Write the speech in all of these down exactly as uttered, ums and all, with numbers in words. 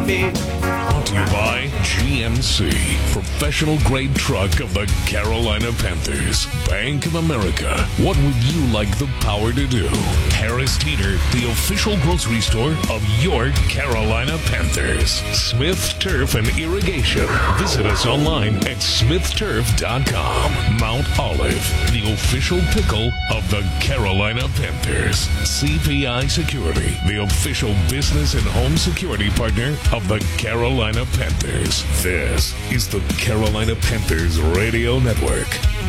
me. Brought to you by G M C, professional grade truck of the Carolina Panthers. Bank of America, what would you like the power to do? Harris Teeter, the official grocery store of your Carolina Panthers. Smith Turf and Irrigation. Visit us online at smith turf dot com. Mount Olive, the official pickle of the Carolina Panthers. C P I Security, the official business and home security partner of the Carolina Panthers. This is the Carolina Panthers Radio Network.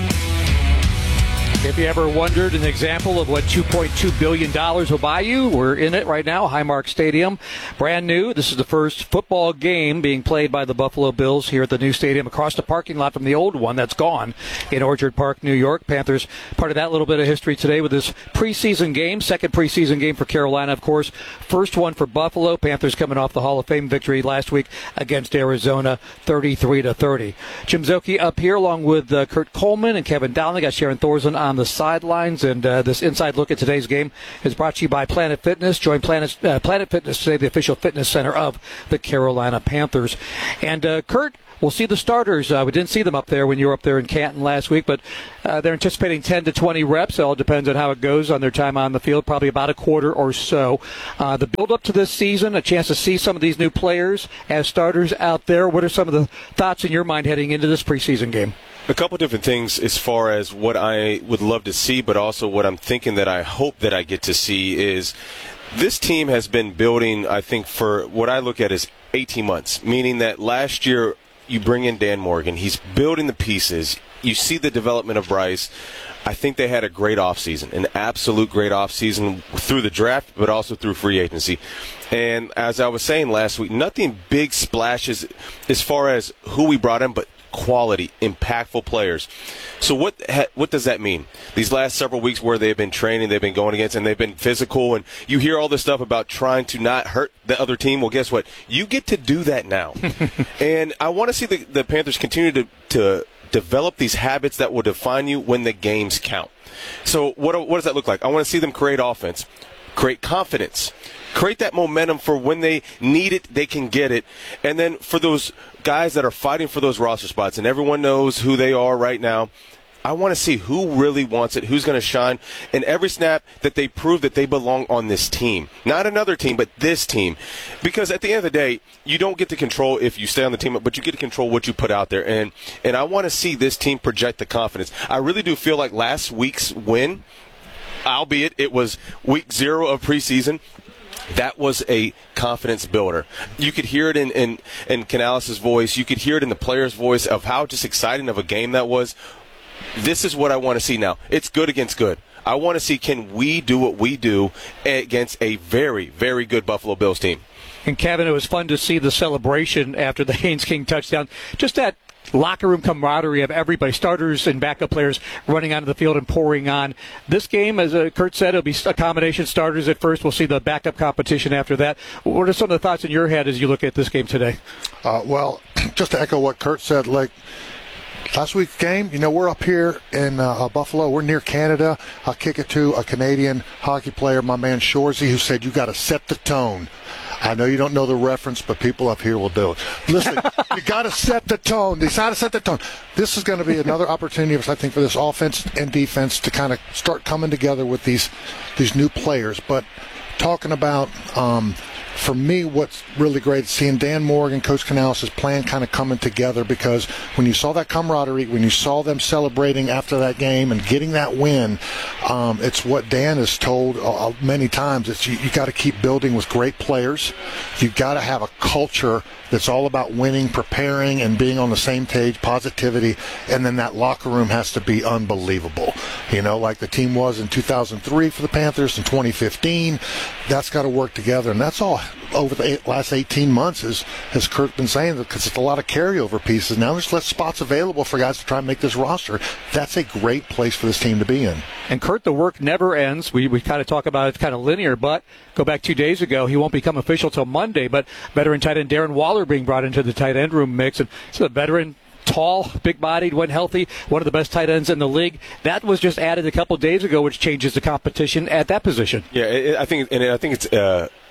If you ever wondered an example of what two point two billion dollars will buy you, we're in it right now. Highmark Stadium, brand new. This is the first football game being played by the Buffalo Bills here at the new stadium across the parking lot from the old one that's gone in Orchard Park, New York. Panthers, part of that little bit of history today with this preseason game, second preseason game for Carolina, of course. First one for Buffalo. Panthers coming off the Hall of Fame victory last week against Arizona, thirty-three to thirty. Jim Szoke up here along with uh, Kurt Coleman and Kevin Donnelly. Got Sharon Thorson on the sidelines, and uh, this inside look at today's game is brought to you by Planet Fitness. Join Planet uh, Planet Fitness today, the official fitness center of the Carolina Panthers. And uh, Kurt, we'll see the starters. Uh, we didn't see them up there when you were up there in Canton last week, but uh, they're anticipating ten to twenty reps. It all depends on how it goes on their time on the field, probably about a quarter or so. Uh, the build-up to this season, a chance to see some of these new players as starters out there. What are some of the thoughts in your mind heading into this preseason game? A couple different things as far as what I would love to see, but also what I'm thinking that I hope that I get to see is this team has been building, I think, for what I look at as eighteen months, meaning that last year you bring in Dan Morgan. He's building the pieces. You see the development of Bryce. I think they had a great offseason, an absolute great offseason through the draft, but also through free agency. And as I was saying last week, nothing big splashes as far as who we brought in, but quality, impactful players. So what what does that mean? These last several weeks where they've been training, they've been going against, and they've been physical, and you hear all this stuff about trying to not hurt the other team. Well, guess what? You get to do that now. And I want to see the, the Panthers continue to, to develop these habits that will define you when the games count. So what, what does that look like? I want to see them create offense, create confidence, create that momentum for when they need it, they can get it. And then for those guys that are fighting for those roster spots, and everyone knows who they are right now, I want to see who really wants it, who's going to shine, and every snap that they prove that they belong on this team. Not another team, but this team. Because at the end of the day, you don't get to control if you stay on the team, but you get to control what you put out there. And, and I want to see this team project the confidence. I really do feel like last week's win, albeit it was week zero of preseason, that was a confidence builder. You could hear it in, in, in Canales' voice. You could hear it in the player's voice of how just exciting of a game that was. This is what I want to see now. It's good against good. I want to see, can we do what we do against a very, very good Buffalo Bills team. And, Kevin, it was fun to see the celebration after the Haynes King touchdown. Just that locker room camaraderie of everybody, starters and backup players running onto the field and pouring on. This game, as uh, Kurt said, it'll be a combination starters at first. We'll see the backup competition after that. What are some of the thoughts in your head as you look at this game today? Uh, well, just to echo what Kurt said, like last week's game, you know, we're up here in uh, Buffalo. We're near Canada. I'll kick it to a Canadian hockey player, my man Shorzy, who said, you got to set the tone. I know you don't know the reference, but people up here will do it. Listen, you got to set the tone. They got to set the tone. This is going to be another opportunity, I think, for this offense and defense to kind of start coming together with these these new players. But talking about, um, for me, what's really great is seeing Dan Morgan, Coach Canales' plan kind of coming together, because when you saw that camaraderie, when you saw them celebrating after that game and getting that win, um, it's what Dan has told uh, many times. It's you, you got to keep building with great players. You've got to have a culture that's all about winning, preparing, and being on the same page, positivity, and then that locker room has to be unbelievable. You know, like the team was in two thousand three for the Panthers in twenty fifteen. That's got to work together, and that's all over the eight, last eighteen months, as, as Kurt's been saying, because it's a lot of carryover pieces. Now there's less spots available for guys to try and make this roster. That's a great place for this team to be in. And, Kurt, the work never ends. We we kind of talk about it kind of linear, but go back two days ago, he won't become official till Monday, but veteran tight end Darren Waller being brought into the tight end room mix. And so the veteran, tall, big-bodied, when healthy, one of the best tight ends in the league. That was just added a couple days ago, which changes the competition at that position. Yeah, it, I think, and I think it's uh,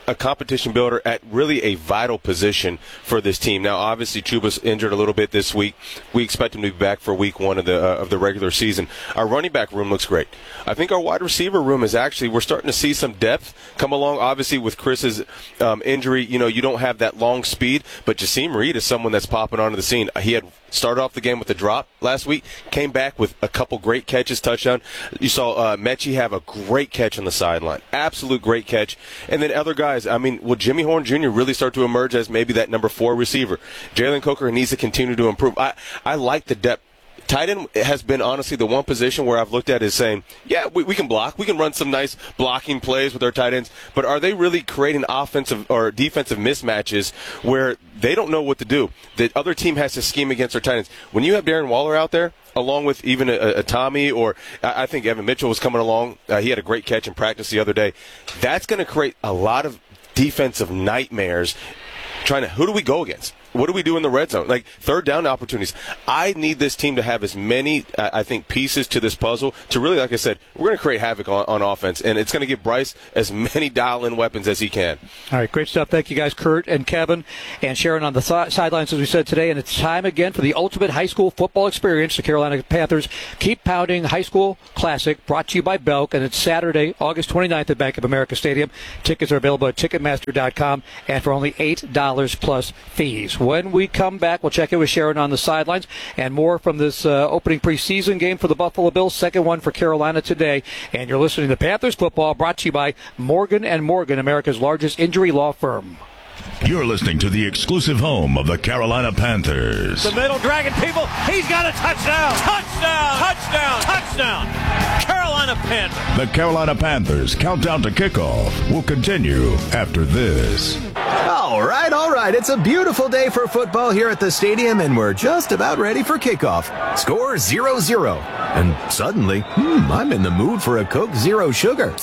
a competition builder at really a vital position for this team. Now, obviously, Chuba's injured a little bit this week. We expect him to be back for week one of the uh, of the regular season. Our running back room looks great. I think our wide receiver room is actually, we're starting to see some depth come along. Obviously, with Chris's um, injury, you know, you don't have that long speed, but Jasim Reed is someone that's popping onto the scene. He had started off the game with a drop last week, came back with a couple great catches, touchdown. You saw uh, Mechie have a great catch on the sideline, absolute great catch. And then other guys, I mean, will Jimmy Horn Junior really start to emerge as maybe that number four receiver? Jalen Coker needs to continue to improve. I, I like the depth. Tight end has been honestly the one position where I've looked at is saying, yeah, we, we can block. We can run some nice blocking plays with our tight ends. But are they really creating offensive or defensive mismatches where they don't know what to do? The other team has to scheme against their tight ends. When you have Darren Waller out there, along with even a, a Tommy, or I think Evan Mitchell was coming along. Uh, he had a great catch in practice the other day. That's going to create a lot of defensive nightmares. Trying to, who do we go against? What do we do in the red zone? Like third down opportunities. I need this team to have as many, uh, I think, pieces to this puzzle to really, like I said, we're going to create havoc on, on offense, and it's going to give Bryce as many dial-in weapons as he can. All right, great stuff. Thank you guys, Kurt and Kevin and Sharon on the th- sidelines, as we said today. And it's time again for the ultimate high school football experience. The Carolina Panthers Keep Pounding High School Classic, brought to you by Belk, and it's Saturday, August twenty-ninth at Bank of America Stadium. Tickets are available at Ticketmaster dot com and for only eight dollars plus fees. When we come back, we'll check in with Sharon on the sidelines and more from this uh, opening preseason game for the Buffalo Bills, second one for Carolina today. And you're listening to Panthers Football, brought to you by Morgan and Morgan, America's largest injury law firm. You're listening to the exclusive home of the Carolina Panthers. The middle, dragging people. He's got a touchdown. Touchdown. Touchdown. Touchdown. Carolina Panthers. The Carolina Panthers countdown to kickoff will continue after this. All right, all right. It's a beautiful day for football here at the stadium, and we're just about ready for kickoff. Score zero zero. And suddenly, hmm, I'm in the mood for a Coke Zero Sugar.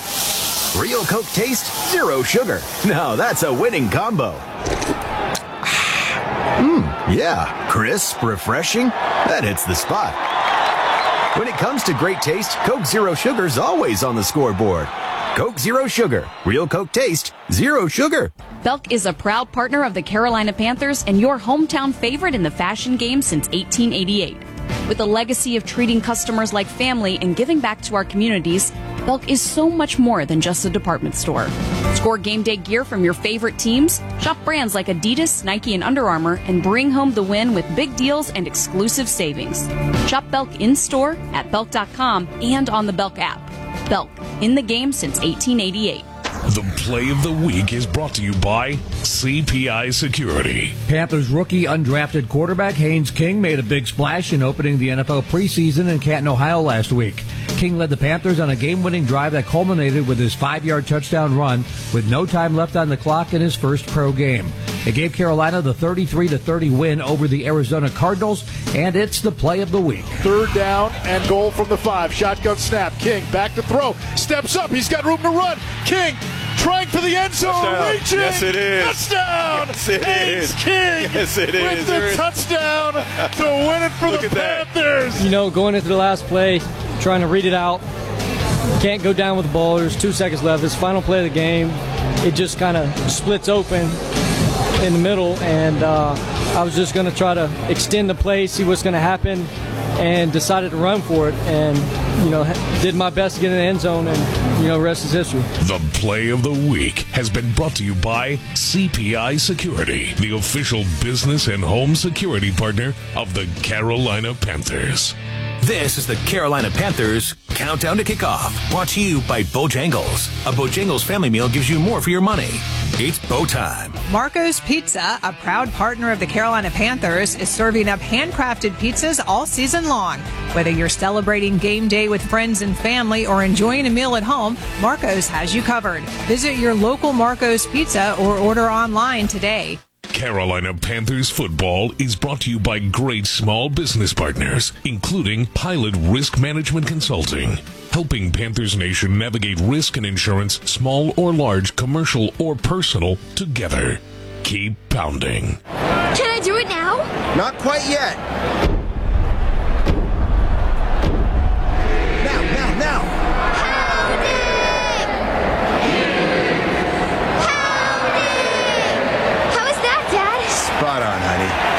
Real Coke taste, zero sugar. Now that's a winning combo. Mmm, yeah, crisp, refreshing. That hits the spot. When it comes to great taste, Coke Zero Sugar's always on the scoreboard. Coke Zero Sugar. Real Coke taste, zero sugar. Belk is a proud partner of the Carolina Panthers and your hometown favorite in the fashion game since eighteen eighty-eight. With a legacy of treating customers like family and giving back to our communities, Belk is so much more than just a department store. Score game day gear from your favorite teams, shop brands like Adidas, Nike, and Under Armour, and bring home the win with big deals and exclusive savings. Shop Belk in-store, at belk dot com, and on the Belk app. Belk, in the game since eighteen eighty-eight. The play of the week is brought to you by C P I Security. Panthers rookie undrafted quarterback Haynes King made a big splash in opening the N F L preseason in Canton, Ohio last week. King led the Panthers on a game-winning drive that culminated with his five-yard touchdown run with no time left on the clock in his first pro game. It gave Carolina the thirty-three to thirty win over the Arizona Cardinals, and it's the play of the week. Third down and goal from the five. Shotgun snap. King back to throw. Steps up. He's got room to run. King trying for the end zone. Touchdown. Reaching. Yes, it is. Touchdown. Yes, it Haynes is. King Yes, it with is. the touchdown to win it for Look the at that. Panthers. You know, going into the last play, trying to read it out. Can't go down with the ball. There's two seconds left. This final play of the game, it just kind of splits open in the middle, and uh, I was just going to try to extend the play, see what's going to happen, and decided to run for it, and, you know, did my best to get in the end zone, and, you know, rest is history. The play of the week has been brought to you by C P I Security, the official business and home security partner of the Carolina Panthers. This is the Carolina Panthers Countdown to Kickoff, brought to you by Bojangles. A Bojangles family meal gives you more for your money. It's Bo time. Marco's Pizza, a proud partner of the Carolina Panthers, is serving up handcrafted pizzas all season long. Whether you're celebrating game day with friends and family or enjoying a meal at home, Marco's has you covered. Visit your local Marco's Pizza or order online today. Carolina Panthers football is brought to you by great small business partners, including Pilot Risk Management Consulting, helping Panthers Nation navigate risk and insurance, small or large, commercial or personal, together. Keep pounding. Can I do it now? Not quite yet. Now, now, now. Pound it!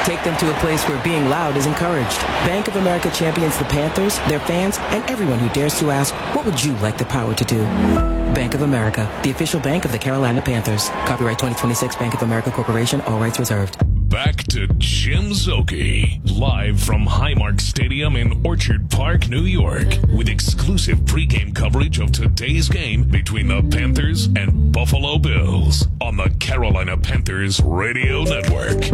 Take them to a place where being loud is encouraged. Bank of America champions the Panthers, their fans, and everyone who dares to ask, what would you like the power to do? Bank of America, the official bank of the Carolina Panthers. Copyright twenty twenty-six Bank of America Corporation, all rights reserved. Back to Jim Szoke, live from Highmark Stadium in Orchard Park, New York, with exclusive pregame coverage of today's game between the Panthers and Buffalo Bills on the Carolina Panthers Radio Network.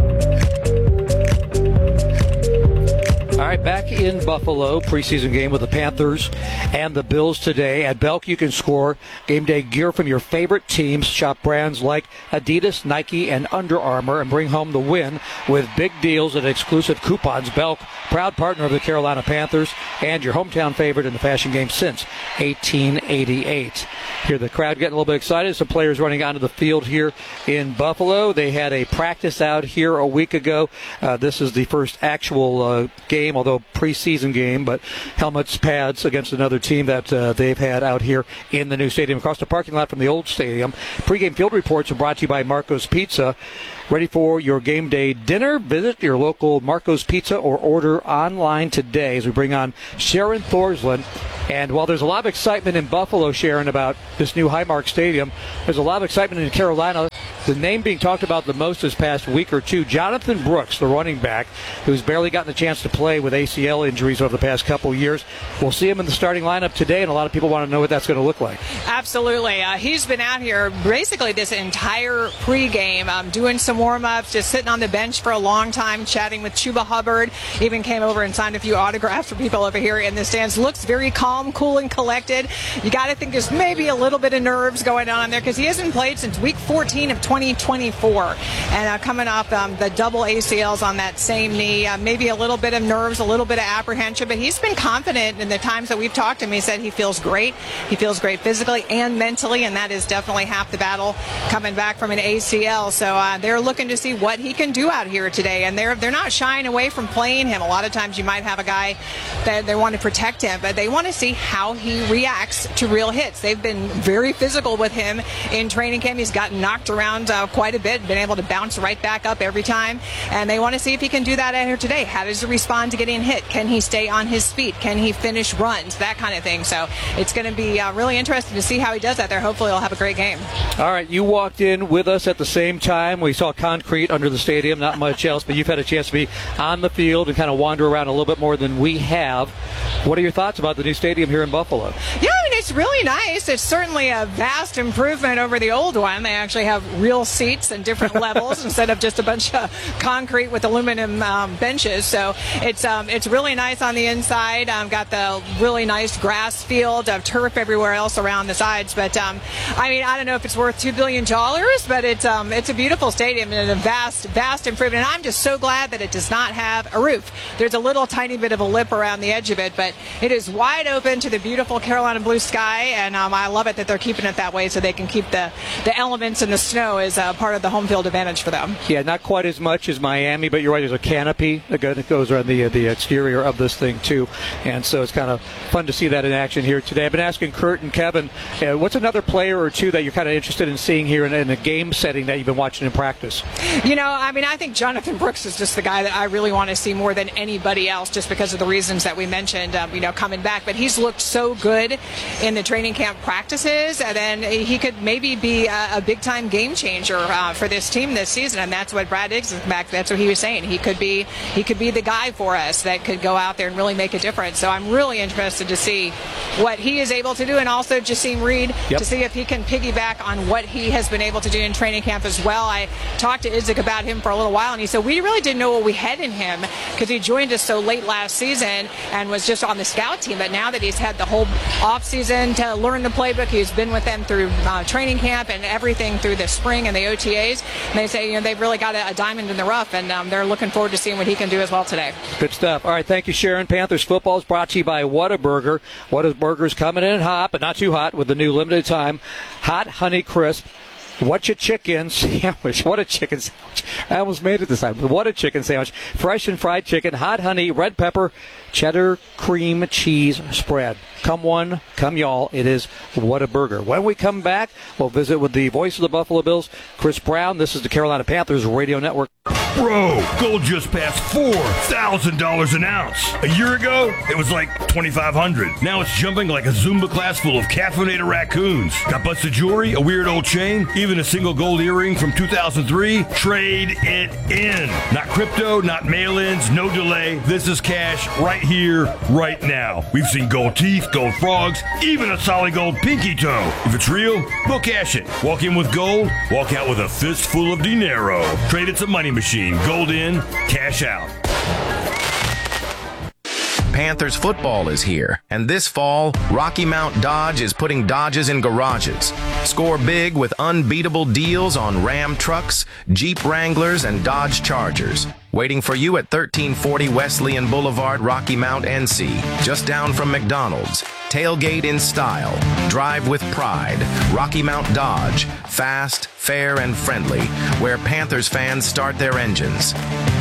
All right, back in Buffalo, preseason game with the Panthers and the Bills today. At Belk, you can score game day gear from your favorite teams. Shop brands like Adidas, Nike, and Under Armour and bring home the win with big deals and exclusive coupons. Belk, proud partner of the Carolina Panthers and your hometown favorite in the fashion game since eighteen eighty-eight. Hear the crowd getting a little bit excited. Some players running onto the field here in Buffalo. They had a practice out here a week ago. Uh, this is the first actual uh, game, although preseason game, but helmets, pads against another team that uh, they've had out here in the new stadium. Across the parking lot from the old stadium. Pre-game field reports are brought to you by Marco's Pizza. Ready for your game day dinner? Visit your local Marco's Pizza or order online today as we bring on Sharon Thorsland. And while there's a lot of excitement in Buffalo, Sharon, about this new Highmark Stadium, there's a lot of excitement in Carolina. The name being talked about the most this past week or two, Jonathan Brooks, the running back, who's barely gotten a chance to play with A C L injuries over the past couple years. We'll see him in the starting lineup today, and a lot of people want to know what that's going to look like. Absolutely. Uh, he's been out here basically this entire pregame, um, doing some warm-ups, just sitting on the bench for a long time, chatting with Chuba Hubbard. Even came over and signed a few autographs for people over here in the stands. Looks very calm, cool, and collected. You got to think there's maybe a little bit of nerves going on there because he hasn't played since week fourteen of twenty twenty-four. And uh, coming off um, the double A C Ls on that same knee, uh, maybe a little bit of nerves, a little bit of apprehension, but he's been confident in the times that we've talked to him. He said he feels great. He feels great physically and mentally, and that is definitely half the battle coming back from an A C L. So uh, they're looking to see what he can do out here today, and they're they're not shying away from playing him. A lot of times you might have a guy that they want to protect him, but they want to see how he reacts to real hits. They've been very physical with him in training camp. He's gotten knocked around uh, quite a bit, been able to bounce right back up every time, and they want to see if he can do that out here today. How does he respond to getting hit? Can he stay on his feet? Can he finish runs? That kind of thing. So it's going to be uh, really interesting to see how he does that there. Hopefully he'll have a great game. All right, you walked in with us at the same time. We saw concrete under the stadium, not much else, but you've had a chance to be on the field and kind of wander around a little bit more than we have. What are your thoughts about the new stadium here in Buffalo? Yeah, I mean, it's really nice. It's certainly a vast improvement over the old one. They actually have real seats and different levels instead of just a bunch of concrete with aluminum um, benches. So it's um, it's really nice on the inside. Um, got the really nice grass field of turf everywhere else around the sides. But um, I mean, I don't know if it's worth two billion dollars, but it's um, it's a beautiful stadium and a vast, vast improvement. And I'm just so glad that it does not have a roof. There's a little tiny bit of a lip around the edge of it, but it is wide open to the beautiful Carolina blue sky, and um, I love it that they're keeping it that way so they can keep the, the elements and the snow as uh, part of the home field advantage for them. Yeah, not quite as much as Miami, but you're right, there's a canopy that goes around the, the exterior of this thing, too, and so it's kind of fun to see that in action here today. I've been asking Kurt and Kevin, uh, what's another player or two that you're kind of interested in seeing here in, in a game setting that you've been watching in practice? You know, I mean, I think Jonathan Brooks is just the guy that I really want to see more than anybody else, just because of the reasons that we mentioned, um, you know, coming back. But he's looked so good in the training camp practices, and then he could maybe be a, a big-time game changer uh, for this team this season. And that's what Brad Diggs is back. That's what he was saying. He could be he could be the guy for us that could go out there and really make a difference. So I'm really interested to see what he is able to do, and also Jasim Reed yep. to see if he can piggyback on what he has been able to do in training camp as well. I talked to Idzik about him for a little while, and he said we really didn't know what we had in him because he joined us so late last season and was just on the scout team. But now that he's had the whole off season to learn the playbook, he's been with them through uh, training camp and everything through the spring and the O T As. And they say you know they've really got a, a diamond in the rough, and um, they're looking forward to seeing what he can do as well today. Good stuff. All right, thank you, Sharon. Panthers football is brought to you by Whataburger. Whataburger's coming in hot, but not too hot, with the new limited time hot honey crisp What a chicken sandwich. What a chicken sandwich. I almost made it this time. What a chicken sandwich. Fresh and fried chicken, hot honey, red pepper, cheddar, cream, cheese spread. Come one, come y'all. It is Whataburger. When we come back, we'll visit with the voice of the Buffalo Bills, Chris Brown. This is the Carolina Panthers Radio Network. Bro, gold just passed four thousand dollars an ounce. A year ago, it was like twenty-five hundred dollars. Now it's jumping like a Zumba class full of caffeinated raccoons. Got busted jewelry, a weird old chain, even a single gold earring from two thousand three? Trade it in. Not crypto, not mail-ins, no delay. This is cash right here, right now. We've seen gold teeth, gold frogs, even a solid gold pinky toe. If it's real, we'll cash it. Walk in with gold, walk out with a fistful of dinero. Trade it's a money machine. Gold in, cash out. Panthers football is here, and this fall, Rocky Mount Dodge is putting Dodges in garages. Score big with unbeatable deals on Ram trucks, Jeep Wranglers, and Dodge Chargers. Waiting for you at thirteen forty Wesleyan Boulevard, Rocky Mount, N C, just down from McDonald's. Tailgate in style. Drive with pride. Rocky Mount Dodge. Fast, fair, and friendly, where Panthers fans start their engines.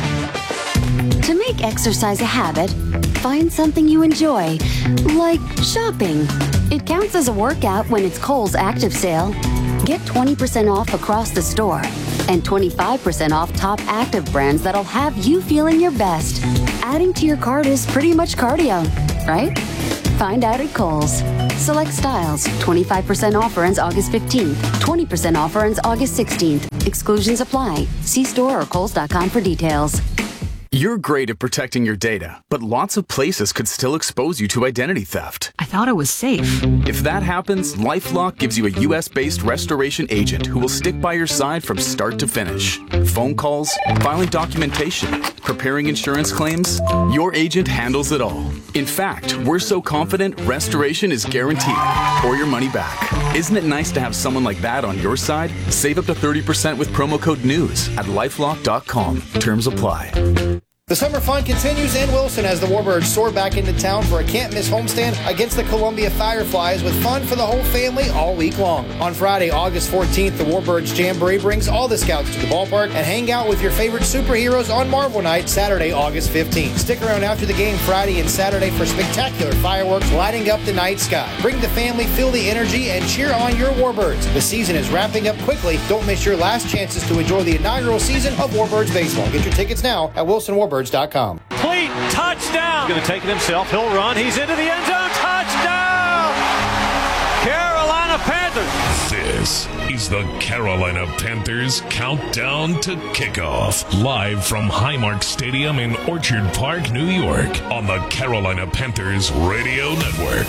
To make exercise a habit, find something you enjoy, like shopping. It counts as a workout when it's Kohl's Active Sale. Get twenty percent off across the store and twenty-five percent off top active brands that'll have you feeling your best. Adding to your cart is pretty much cardio, right? Find out at Kohl's. Select styles. twenty-five percent offer ends August fifteenth. twenty percent offer ends August sixteenth. Exclusions apply. See store or kohls dot com for details. You're great at protecting your data, but lots of places could still expose you to identity theft. I thought it was safe. If that happens, LifeLock gives you a U S-based restoration agent who will stick by your side from start to finish. Phone calls, filing documentation, preparing insurance claims, your agent handles it all. In fact, we're so confident restoration is guaranteed or your money back. Isn't it nice to have someone like that on your side? Save up to thirty percent with promo code NEWS at lifelock dot com. Terms apply. The summer fun continues in Wilson as the Warbirds soar back into town for a can't-miss homestand against the Columbia Fireflies with fun for the whole family all week long. On Friday, August fourteenth, the Warbirds Jamboree brings all the scouts to the ballpark and hang out with your favorite superheroes on Marvel Night, Saturday, August fifteenth. Stick around after the game Friday and Saturday for spectacular fireworks lighting up the night sky. Bring the family, feel the energy, and cheer on your Warbirds. The season is wrapping up quickly. Don't miss your last chances to enjoy the inaugural season of Warbirds Baseball. Get your tickets now at wilson warbirds dot com. Complete touchdown. He's going to take it himself. He'll run. He's into the end zone. Touchdown! Carolina Panthers. This is the Carolina Panthers Countdown to Kickoff. Live from Highmark Stadium in Orchard Park, New York. On the Carolina Panthers Radio Network.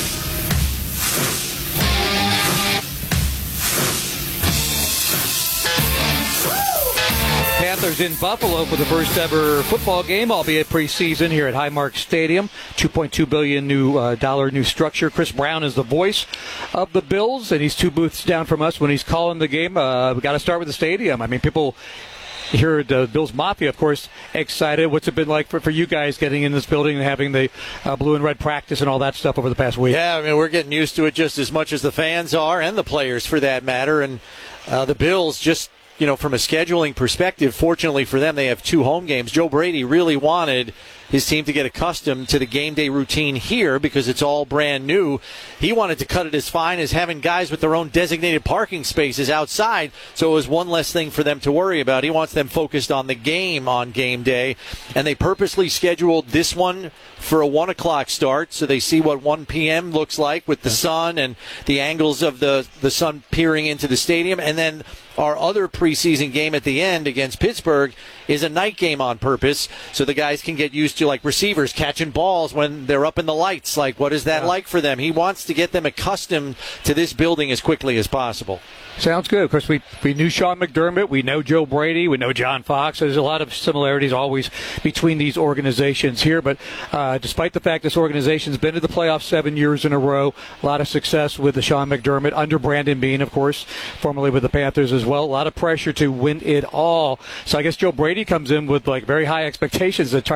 Panthers in Buffalo for the first ever football game, albeit preseason here at Highmark Stadium. two point two billion dollars new uh, dollar new structure. Chris Brown is the voice of the Bills, and he's two booths down from us when he's calling the game. Uh, we got to start with the stadium. I mean, people here at the Bills Mafia, of course, excited. What's it been like for, for you guys getting in this building and having the uh, blue and red practice and all that stuff over the past week? Yeah, I mean, we're getting used to it just as much as the fans are and the players for that matter. And uh, the Bills just, you know, from a scheduling perspective, fortunately for them, they have two home games. Joe Brady really wanted his team to get accustomed to the game day routine here because it's all brand new. He wanted to cut it as fine as having guys with their own designated parking spaces outside, so it was one less thing for them to worry about. He wants them focused on the game on game day, and they purposely scheduled this one for a one o'clock start so they see what one p.m. looks like with the sun and the angles of the, the sun peering into the stadium. And then our other preseason game at the end against Pittsburgh is a night game on purpose so the guys can get used to, like, receivers catching balls when they're up in the lights. Like, what is that yeah. like for them? He wants to get them accustomed to this building as quickly as possible. Sounds good. Of course, we, we knew Sean McDermott. We know Joe Brady. We know John Fox. There's a lot of similarities always between these organizations here. But uh, despite the fact this organization's been to the playoffs seven years in a row, a lot of success with the Sean McDermott under Brandon Beane, of course, formerly with the Panthers as well. A lot of pressure to win it all. So I guess Joe Brady comes in with like very high expectations to try to take this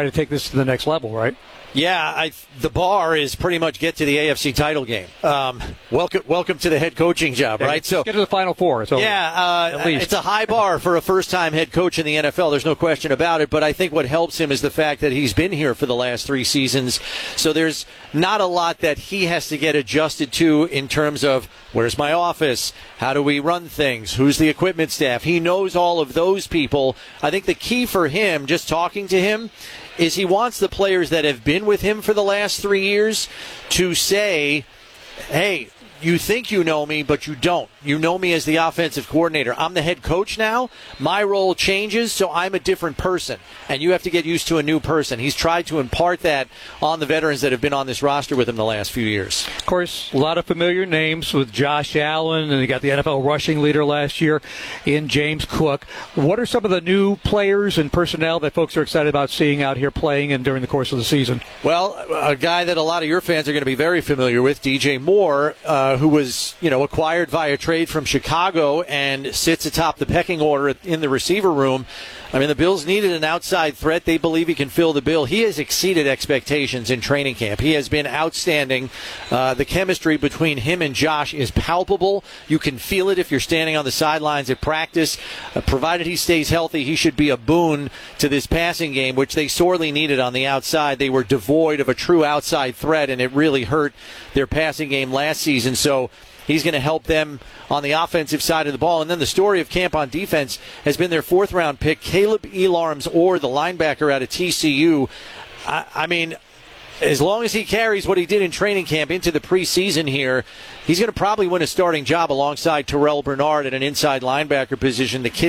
to the next level, right? Yeah, I, the bar is pretty much get to the A F C title game. Um, welcome, welcome to the head coaching job, yeah, right? So get to the Final Four. So yeah, uh, it's a high bar for a first-time head coach in the N F L. There's no question about it. But I think what helps him is the fact that he's been here for the last three seasons. So there's not a lot that he has to get adjusted to in terms of where's my office, how do we run things, who's the equipment staff. He knows all of those people. I think the key for him, just talking to him, is he wants the players that have been with him for the last three years to say, hey, you think you know me, but you don't. You know me as the offensive coordinator. I'm the head coach now. My role changes, so I'm a different person. And you have to get used to a new person. He's tried to impart that on the veterans that have been on this roster with him the last few years. Of course, a lot of familiar names with Josh Allen, and you got the N F L rushing leader last year in James Cook. What are some of the new players and personnel that folks are excited about seeing out here playing and during the course of the season? Well, a guy that a lot of your fans are going to be very familiar with, D J Moore, uh, who was, you know, acquired via trade from Chicago and sits atop the pecking order in the receiver room. I mean, the Bills needed an outside threat. They believe he can fill the bill. He has exceeded expectations in training camp. He has been outstanding. Uh, the chemistry between him and Josh is palpable. You can feel it if you're standing on the sidelines at practice. Uh, provided he stays healthy, he should be a boon to this passing game, which they sorely needed on the outside. They were devoid of a true outside threat, and it really hurt their passing game last season. So he's going to help them on the offensive side of the ball. And then the story of camp on defense has been their fourth-round pick, Caleb Elarms-Orr, the linebacker out of T C U. I, I mean, as long as he carries what he did in training camp into the preseason here, he's going to probably win a starting job alongside Terrell Bernard at an inside linebacker position. The kid